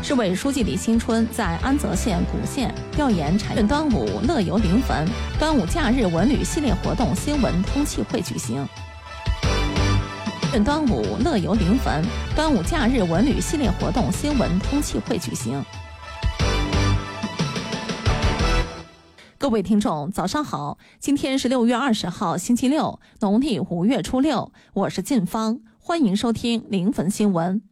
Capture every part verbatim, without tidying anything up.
市委书记李新春在安泽县古县调研产业端午乐游临汾端午假日文旅系列活动新闻通气会举行。端午乐游临汾端午假日文旅系列活动新闻通气会举行。各位听众，早上好！今天是六月二十号，星期六，农历五月初六。我是晋芳，欢迎收听临汾新闻。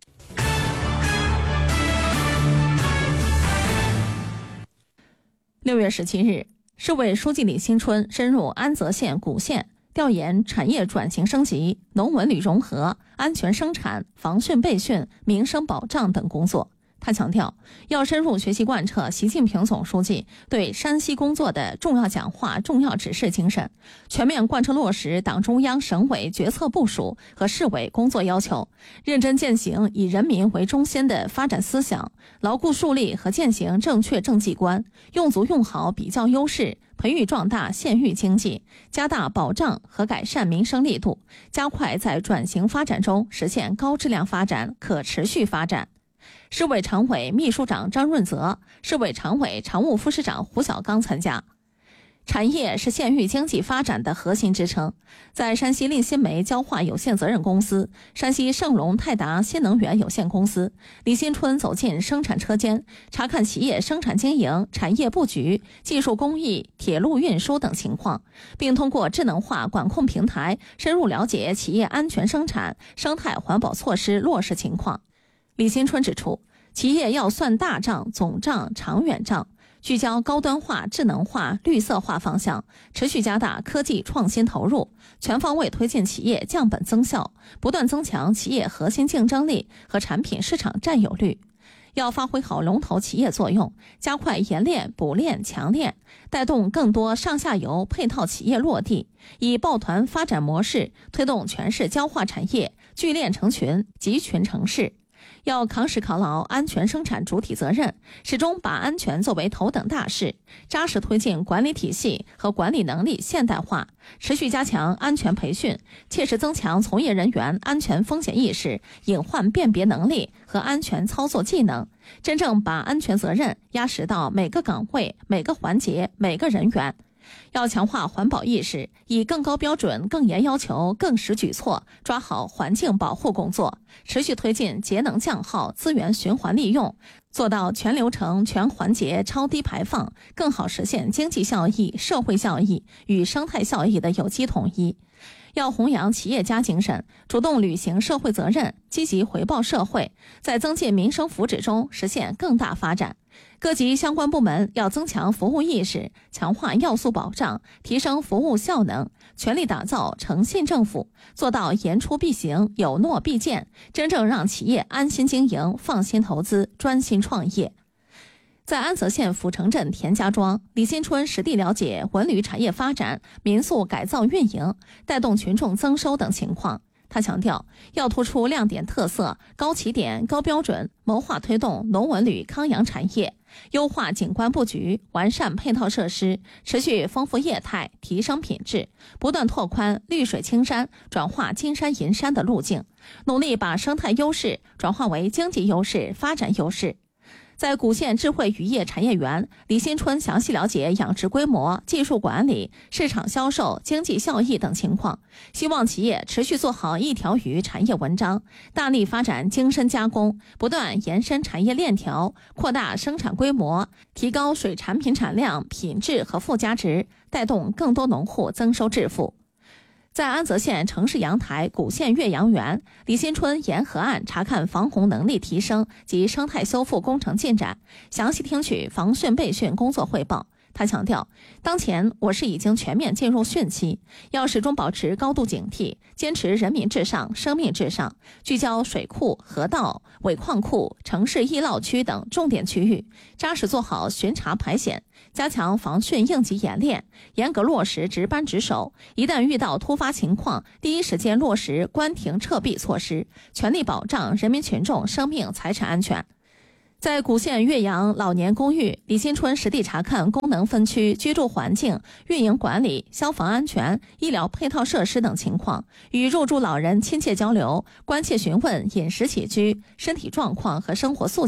六月十七日，市委书记李新春深入安泽县古县，调研产业转型升级、农文旅融合、安全生产、防汛备汛、民生保障等工作。他强调，要深入学习贯彻习近平总书记对山西工作的重要讲话、重要指示精神，全面贯彻落实党中央、省委决策部署和市委工作要求，认真践行以人民为中心的发展思想，牢固树立和践行正确政绩观，用足用好比较优势，培育壮大县域经济，加大保障和改善民生力度，加快在转型发展中实现高质量发展、可持续发展。市委常委秘书长张润泽、市委常委常务副市长胡小刚参加。产业是县域经济发展的核心支撑。在山西力新煤焦化有限责任公司、山西盛隆泰达新能源有限公司，李新春走进生产车间，查看企业生产经营、产业布局、技术工艺、铁路运输等情况，并通过智能化管控平台深入了解企业安全生产、生态环保措施落实情况。李新春指出，企业要算大账、总账、长远账，聚焦高端化、智能化、绿色化方向，持续加大科技创新投入，全方位推进企业降本增效，不断增强企业核心竞争力和产品市场占有率。要发挥好龙头企业作用，加快研炼、补炼、强炼，带动更多上下游配套企业落地，以抱团发展模式推动全市焦化产业聚炼成群、集群成市。要扛实扛牢安全生产主体责任，始终把安全作为头等大事，扎实推进管理体系和管理能力现代化，持续加强安全培训，切实增强从业人员安全风险意识、隐患辨别能力和安全操作技能，真正把安全责任压实到每个岗位、每个环节、每个人员。要强化环保意识，以更高标准、更严要求、更实举措抓好环境保护工作，持续推进节能降耗、资源循环利用，做到全流程、全环节超低排放，更好实现经济效益、社会效益与生态效益的有机统一。要弘扬企业家精神，主动履行社会责任，积极回报社会，在增进民生福祉中实现更大发展。各级相关部门要增强服务意识，强化要素保障，提升服务效能，全力打造诚信政府，做到言出必行、有诺必践，真正让企业安心经营、放心投资、专心创业。在安泽县阜成镇田家庄，李新春实地了解文旅产业发展、民宿改造运营、带动群众增收等情况。他强调，要突出亮点特色、高起点、高标准，谋划推动农文旅康养产业，优化景观布局，完善配套设施，持续丰富业态，提升品质，不断拓宽绿水青山转化金山银山的路径，努力把生态优势转化为经济优势、发展优势。在古县智慧渔业产业园，李新春详细了解养殖规模、技术管理、市场销售、经济效益等情况，希望企业持续做好一条鱼产业文章，大力发展精深加工，不断延伸产业链条，扩大生产规模，提高水产品产量、品质和附加值，带动更多农户增收致富。在安泽县城市阳台古县岳阳园，李新春沿河岸查看防洪能力提升及生态修复工程进展，详细听取防汛备汛工作汇报。他强调，当前我市已经全面进入汛期，要始终保持高度警惕，坚持人民至上、生命至上，聚焦水库、河道、尾矿库、城市易涝区等重点区域，扎实做好巡查排险，加强防汛应急演练，严格落实值班值守，一旦遇到突发情况，第一时间落实关停撤避措施，全力保障人民群众生命财产安全。在古县岳阳老年公寓，李新春实地查看功能分区居住环境、运营管理、消防安全、医疗配套设施等情况，与入住老人亲切交流，关切询问饮食起居、身体状况和生活诉求。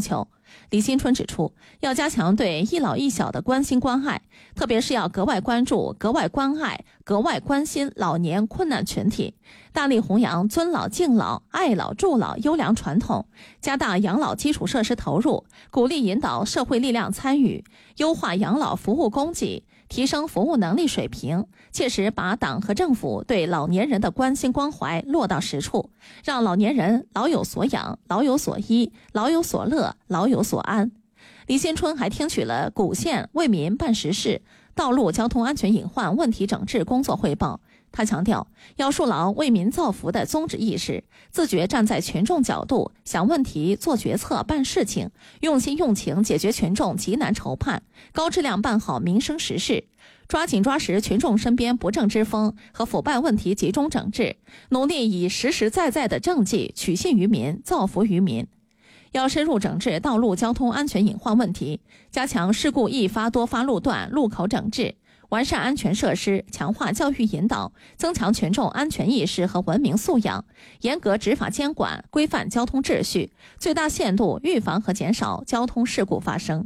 李新春指出，要加强对一老一小的关心关爱，特别是要格外关注、格外关爱、格外关心老年困难群体，大力弘扬尊老敬老、爱老助老优良传统，加大养老基础设施投入，鼓励引导社会力量参与，优化养老服务供给，提升服务能力水平，切实把党和政府对老年人的关心关怀落到实处，让老年人老有所养、老有所依、老有所乐、老有所安。李新春还听取了谷县为民办实事道路交通安全隐患问题整治工作汇报。他强调，要树牢为民造福的宗旨意识，自觉站在群众角度想问题、做决策、办事情，用心用情解决群众急难愁盼，高质量办好民生实事，抓紧抓实群众身边不正之风和腐败问题集中整治，努力以实实在在的政绩取信于民、造福于民。要深入整治道路交通安全隐患问题，加强事故易发多发路段路口整治，完善安全设施，强化教育引导，增强群众安全意识和文明素养，严格执法监管，规范交通秩序，最大限度预防和减少交通事故发生。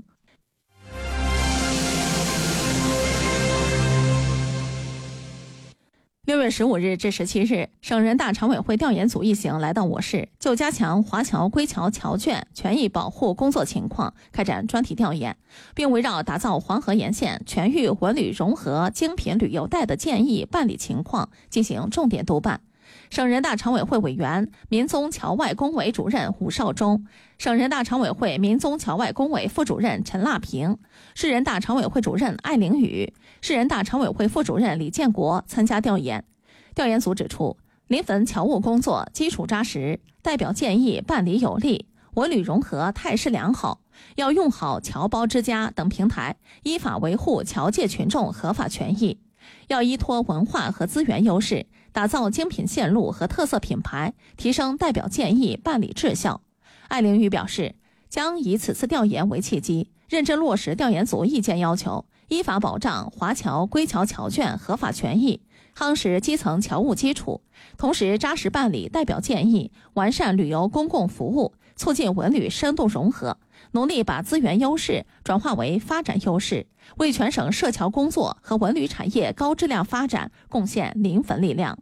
六月十五日至十七日，省人大常委会调研组一行来到我市，就加强华侨归侨侨眷权益保护工作情况开展专题调研，并围绕打造黄河沿线全域文旅融合精品旅游带的建议办理情况进行重点督办。省人大常委会委员、民宗侨外工委主任武绍忠，省人大常委会民宗侨外工委副主任陈腊平，市人大常委会主任艾凌宇，市人大常委会副主任李建国参加调研。调研组指出，临汾侨务工作基础扎实，代表建议办理有力，文旅融合态势良好，要用好侨胞之家等平台，依法维护侨界群众合法权益。要依托文化和资源优势，打造精品线路和特色品牌，提升代表建议办理质效。艾凌宇表示，将以此次调研为契机，认真落实调研组意见要求，依法保障华侨归侨侨眷合法权益，夯实基层侨务基础，同时扎实办理代表建议，完善旅游公共服务，促进文旅深度融合，努力把资源优势转化为发展优势，为全省涉侨工作和文旅产业高质量发展贡献临汾力量。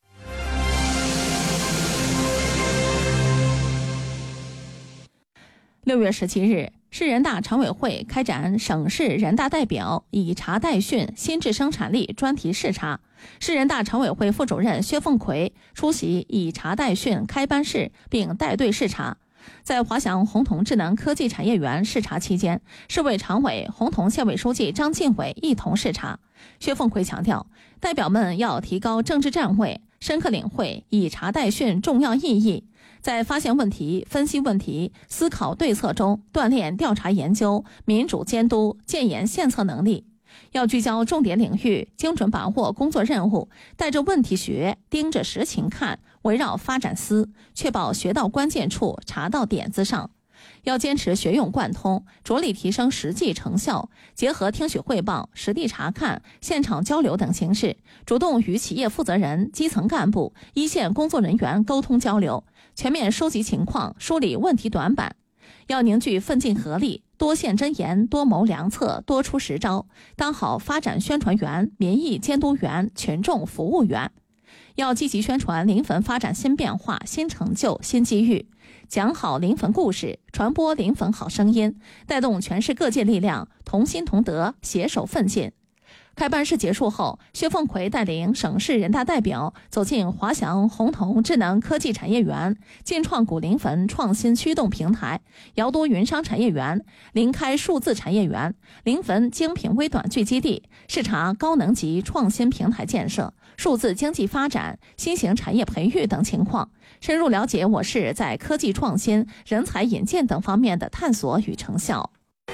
六月十七日，市人大常委会开展省市人大代表以茶代训新质生产力专题视察，市人大常委会副主任薛凤奎出席以茶代训开班式并带队视察。在华翔洪桐智能科技产业园视察期间，市委常委、洪桐县委书记张进伟一同视察。薛凤奎强调，代表们要提高政治站位，深刻领会以茶代训重要意义，在发现问题、分析问题、思考对策中锻炼调查研究、民主监督、建言献策能力。要聚焦重点领域，精准把握工作任务，带着问题学，盯着实情看，围绕发展思，确保学到关键处，查到点子上。要坚持学用贯通，着力提升实际成效，结合听取汇报、实地查看、现场交流等形式，主动与企业负责人、基层干部、一线工作人员沟通交流，全面收集情况，梳理问题短板。要凝聚奋进合力，多献真言，多谋良策，多出实招，当好发展宣传员、民意监督员、群众服务员。要积极宣传临汾发展新变化、新成就、新机遇，讲好临汾故事，传播临汾好声音，带动全市各界力量同心同德，携手奋进。开办式结束后，薛凤奎带领省市人大代表走进华翔洪桐智能科技产业园、进创古临汾创新驱动平台、瑶都云商产业园、临开数字产业园、临汾精品微短剧基地，视察高能级创新平台建设、数字经济发展、新型产业培育等情况，深入了解我市在科技创新、人才引进等方面的探索与成效。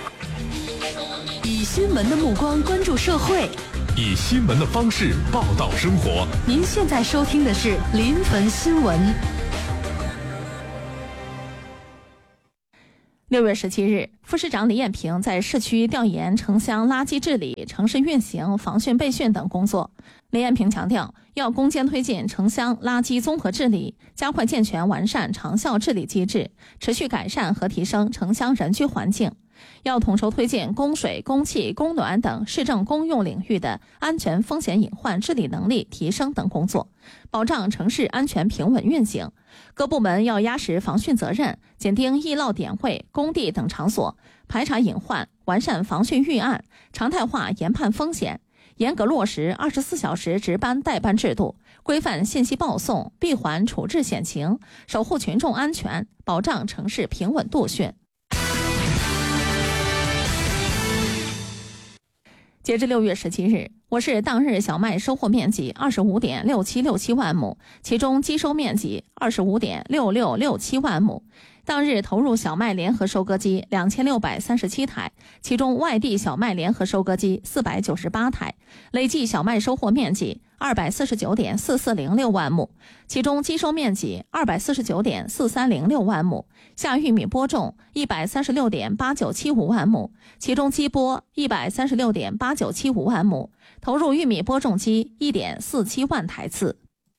以新闻的目光关注社会， 以新闻的方式报道生活。 您现在收听的是临汾新闻。 六月十七日，副市长李艳平在市区调研城乡垃圾治理、城市运行、防汛备汛等工作。 雷彦平强调，要攻坚推进城乡垃圾综合治理，加快健全完善长效治理机制，持续改善和提升城乡人居环境。要统筹推进供水、供气、供暖等市政公用领域的安全风险隐患治理能力提升等工作，保障城市安全平稳运行。各部门要压实防汛责任，紧盯易涝点位、工地等场所，排查隐患，完善防汛预案，常态化研判风险，严格落实二十四小时值班代班制度，规范信息报送，闭环处置险情，守护群众安全，保障城市平稳度汛。截至六月十七日，我市当日小麦收获面积二十五点六七六七万亩，其中基收面积二十五点六六六七万亩。当日投入小麦联合收割机两千六百三十七台，其中外地小麦联合收割机四百九十八台，累计小麦收获面积二百四十九点四四零六万亩，其中基收面积二百四十九点四三零六万亩，夏玉米播种一百三十六点八九七五万亩，其中基播一百三十六点八九七五万亩，投入玉米播种机一点四七万台次。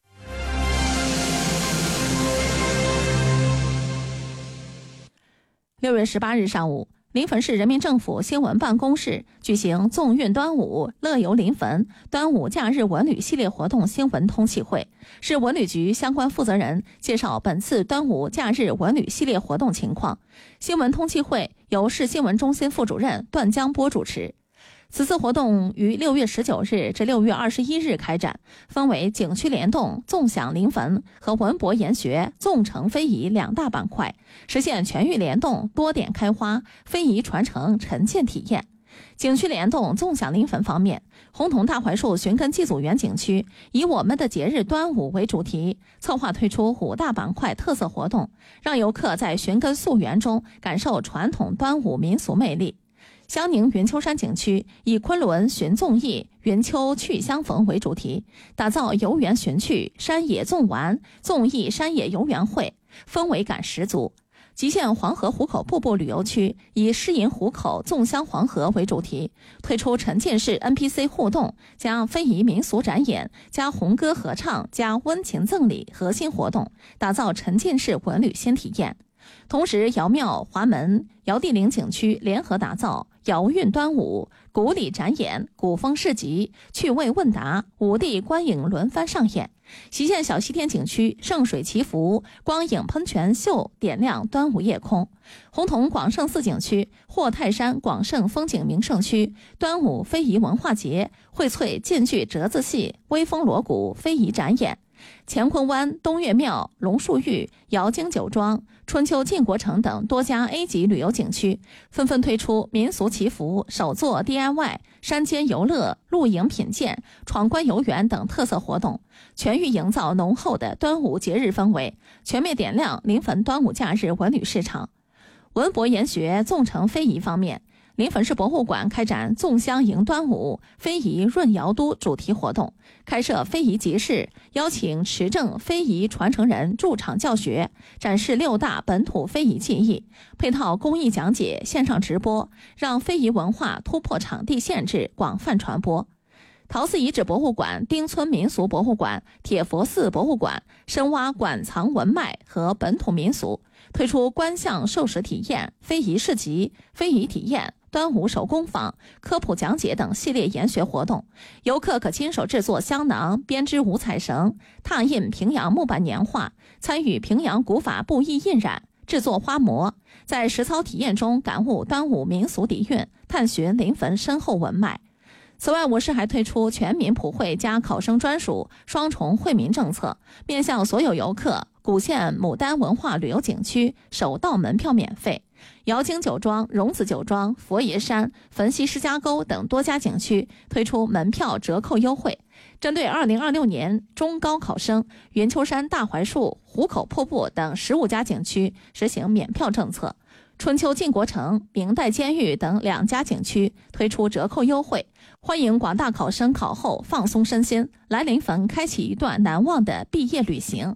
六月十八日上午，临汾市人民政府新闻办公室举行纵韵端午、乐游临汾端午假日文旅系列活动新闻通气会，市文旅局相关负责人介绍本次端午假日文旅系列活动情况。新闻通气会由市新闻中心副主任段江波主持。此次活动于六月十九日至六月二十一日开展，分为景区联动、纵享临汾和文博研学、纵乘非遗两大板块，实现全域联动、多点开花、非遗传承沉浸体验。景区联动、纵享临汾方面，洪桐大槐树寻根祭祖园景区以我们的节日端午为主题，策划推出五大板块特色活动，让游客在寻根溯源中感受传统端午民俗魅力。江宁云丘山景区以昆仑寻纵意、云丘去相逢为主题，打造游园寻趣、山野纵玩、纵意山野游园会，氛围感十足。极限黄河湖口瀑布旅游区以诗吟湖口、纵香黄河为主题，推出沉浸式 N P C 互动加非遗民俗展演加红歌合唱加温情赠礼核心活动，打造沉浸式文旅新体验。同时，瑶庙、华门、瑶地陵景区联合打造瑶韵端午、古礼展演、古风市集、趣味问答、五地观影轮番上演。隰县小西天景区圣水祈福、光影喷泉秀点亮端午夜空。洪桐广胜寺景区、霍泰山广胜风景名胜区端午非遗文化节、荟萃晋剧折子戏、微风锣鼓非遗展演。乾坤湾、东岳庙、龙树峪、瑶京酒庄、春秋晋国城等多家 A 级旅游景区纷纷推出民俗祈福、手作 D I Y、山间游乐、露营品鉴、闯关游园等特色活动，全域营造浓厚的端午节日氛围，全面点亮临汾端午假日文旅市场。文博研学、纵乘非遗方面，临汾市博物馆开展纵香迎端午、非遗润瑶都主题活动，开设非遗集市，邀请持证非遗传承人驻场教学，展示六大本土非遗技艺，配套公益讲解、线上直播，让非遗文化突破场地限制，广泛传播。陶寺遗址博物馆、丁村民俗博物馆、铁佛寺博物馆深挖馆藏文脉和本土民俗，推出观象授时体验、非遗市集、非遗体验、端午手工坊、科普讲解等系列研学活动，游客可亲手制作香囊、编织五彩绳、拓印平阳木板年画，参与平阳古法布艺印染、制作花模，在实操体验中感悟端午民俗底蕴，探寻临汾深厚文脉。此外，我市还推出全民普惠加考生专属双重惠民政策，面向所有游客，古县牡丹文化旅游景区首道门票免费。瑶京酒庄、荣子酒庄、佛爷山、汾西施家沟等多家景区推出门票折扣优惠。针对二零二六年中高考生，云丘山大槐树、湖口瀑布等十五家景区实行免票政策。春秋晋国城、明代监狱等两家景区推出折扣优惠，欢迎广大考生考后放松身心，来临汾开启一段难忘的毕业旅行。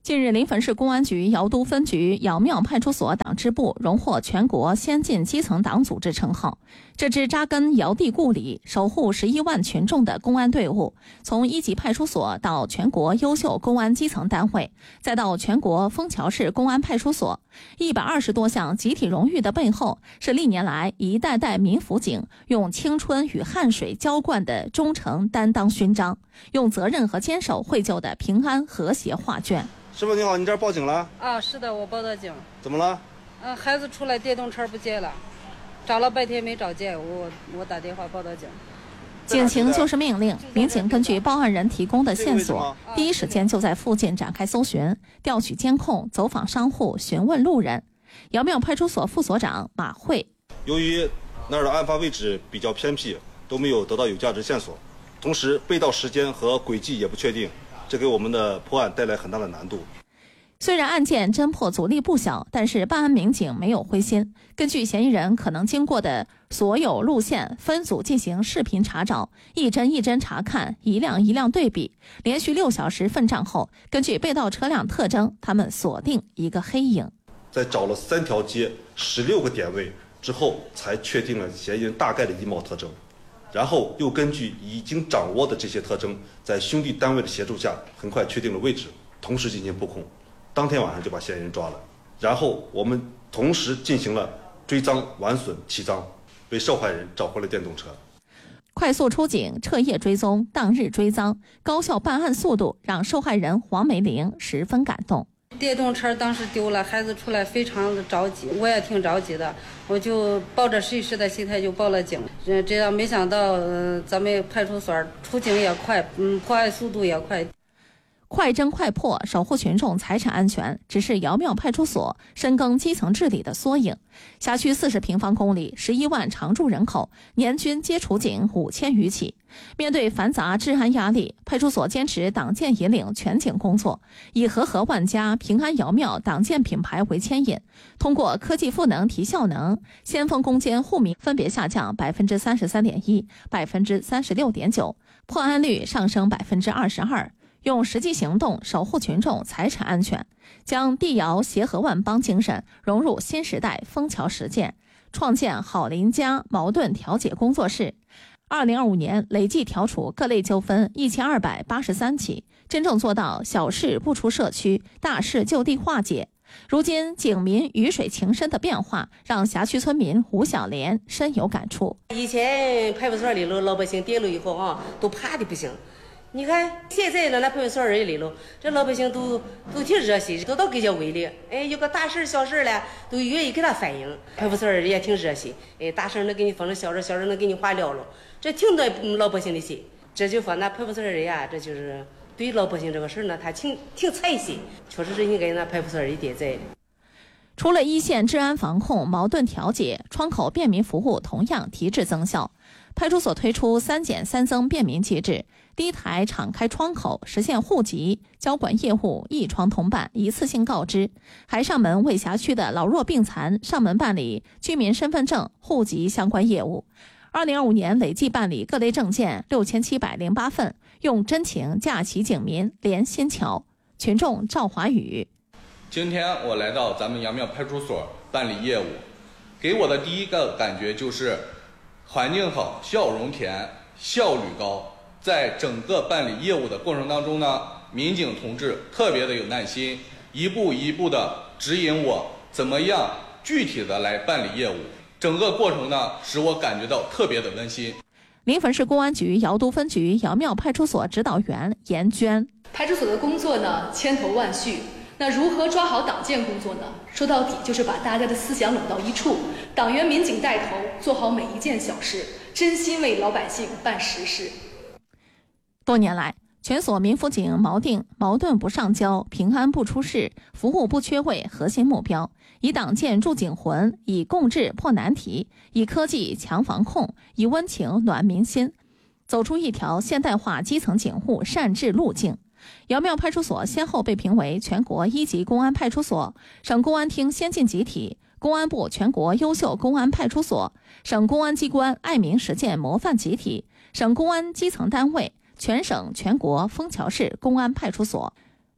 近日，临汾市公安局瑶都分局瑶庙派出所党支部荣获全国先进基层党组织称号。这支扎根瑶地故里、守护十一万群众的公安队伍，从一级派出所到全国优秀公安基层单位，再到全国枫桥市公安派出所，一百二十多项集体荣誉的背后，是历年来一代代民辅警用青春与汗水浇灌的忠诚担当勋章，用责任和坚守绘就的平安和谐画卷。 师傅你好，你这儿报警了？ 啊，是的，我报的警。 怎么了？ 嗯、呃，孩子出来电动车不见了，找了半天没找见，我我打电话报的警。 警情就是命令，民警根据报案人提供的线索，第一时间就在附近展开搜寻，调取监控，走访商户，询问路人。瑶庙派出所副所长马慧： 由于那儿的案发位置比较偏僻，都没有得到有价值线索，同时被盗时间和轨迹也不确定，这给我们的破案带来很大的难度。 虽然案件侦破阻力不小，但是办案民警没有灰心，根据嫌疑人可能经过的所有路线分组进行视频查找，一帧一帧查看，一辆一辆对比，连续六小时奋战后，根据被盗车辆特征，他们锁定一个黑影。 在找了三条街、十六个点位之后，才确定了嫌疑人大概的衣帽特征，然后又根据已经掌握的这些特征，在兄弟单位的协助下，很快确定了位置，同时进行布控。当天晚上就把嫌疑人抓了，然后我们同时进行了追赃、挽损、起赃，为受害人找回了电动车。 快速出警、彻夜追踪、当日追赃，高效办案速度让受害人黄梅玲十分感动。 电动车当时丢了，孩子出来非常的着急，我也挺着急的，我就抱着试一试的心态就报了警。这这样没想到，呃，咱们派出所出警也快，嗯，破案速度也快。 快侦快破，守护群众财产安全，只是瑶庙派出所深耕基层治理的缩影。辖区四十平方公里，十一万常住人口，年均接触警五千余起。面对繁杂治安压力，派出所坚持党建引领全警工作，以和合万家、平安瑶庙党建品牌为牵引，通过科技赋能提效能，先锋攻坚户名分别下降百分之三十三点一、百分之三十六点九，破案率上升百分之二十二。用实际行动守护群众财产安全，将地瑶协和万邦精神融入新时代枫桥实践，创建好邻家矛盾调解工作室。二零二五年累计调处各类纠纷一千二百八十三起，真正做到小事不出社区，大事就地化解。如今警民鱼水情深的变化，让辖区村民胡小莲深有感触。 以前派出所里头老百姓跌了以后啊，都怕的不行。你看现在呢，那派出所人里头，这老百姓都都挺热心，都到跟前围里，哎，有个大事小事嘞，都愿意给他反映。派出所人也挺热心，哎，大事能给你分了，小事小事能给你化了了，这挺得老百姓的心。这就说那派出所人呀，这就是对老百姓这个事呢，他挺挺菜心，确实是应该那派出所人点赞的。 除了一线治安防控、矛盾调解、窗口便民服务同样提质增效。派出所推出三减三增便民机制，第一台敞开窗口，实现户籍、交管业务一窗通办、一次性告知，还上门为辖区的老弱病残上门办理居民身份证、户籍相关业务。二零二五年累计办理各类证件六千七百零八份，用真情架起警民连心桥。群众赵华宇： 今天我来到咱们瑶庙派出所办理业务，给我的第一个感觉就是环境好，笑容甜，效率高。在整个办理业务的过程当中呢，民警同志特别的有耐心，一步一步的指引我怎么样具体的来办理业务。整个过程呢，使我感觉到特别的温馨。 临汾市公安局瑶都分局瑶庙派出所指导员严娟： 派出所的工作呢，千头万绪。那如何抓好党建工作呢？说到底就是把大家的思想拢到一处，党员民警带头，做好每一件小事，真心为老百姓办实事。 多年来，全所民辅警锚定矛盾不上交、平安不出事、服务不缺位核心目标，以党建筑警魂，以共治破难题，以科技强防控，以温情暖民心，走出一条现代化基层警务善治路径。瑶庙派出所先后被评为全国一级公安派出所、省公安厅先进集体、公安部全国优秀公安派出所、省公安机关爱民实践模范集体、省公安基层单位、全省全国枫桥市公安派出所。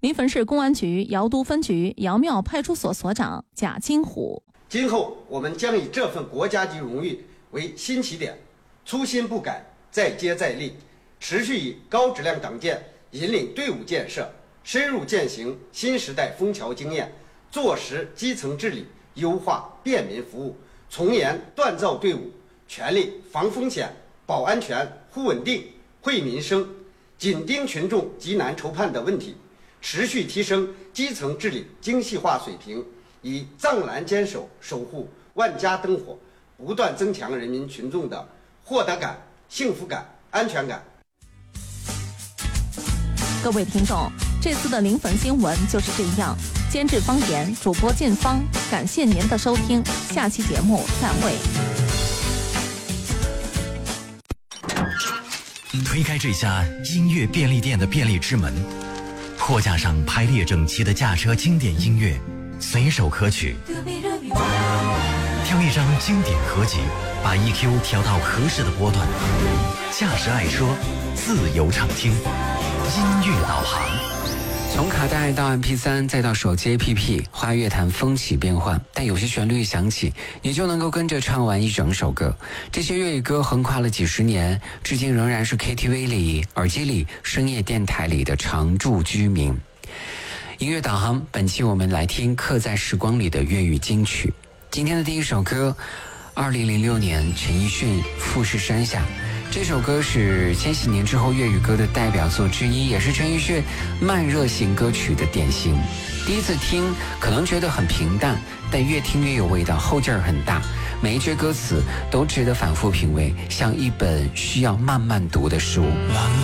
临汾市公安局瑶都分局瑶庙派出所所长贾金虎。 今后我们将以这份国家级荣誉为新起点，初心不改，再接再厉，持续以高质量党建引领队伍建设，深入践行新时代枫桥经验，坐实基层治理，优化便民服务，从严锻造队伍，全力防风险、保安全、护稳定、惠民生，紧盯群众急难愁盼的问题，持续提升基层治理精细化水平，以藏栏坚守守护万家灯火，不断增强人民群众的获得感、幸福感、安全感。 各位听众，这次的临汾新闻就是这样。监制方言，主播进芳，感谢您的收听，下期节目再会。 推开这家音乐便利店的便利之门，货架上排列整齐的驾车经典音乐，随手可取。挑一张经典合集，把 E Q 调到合适的波段，驾驶爱车，自由畅听，音乐导航。 从卡带到 M P 三， 再到手机 A P P， 华乐坛风起变幻，但有些旋律响起，你就能够跟着唱完一整首歌。这些粤语歌横跨了几十年，至今仍然是 K T V 里、耳机里、深夜电台里的常驻居民。音乐导航，本期我们来听刻在时光里的粤语金曲。今天的第一首歌，二零零六年陈奕迅《富士山下》。这首歌是千禧年之后粤语歌的代表作之一，也是陈奕迅慢热型歌曲的典型。第一次听可能觉得很平淡，但越听越有味道，后劲儿很大，每一句歌词都值得反复品味，像一本需要慢慢读的书。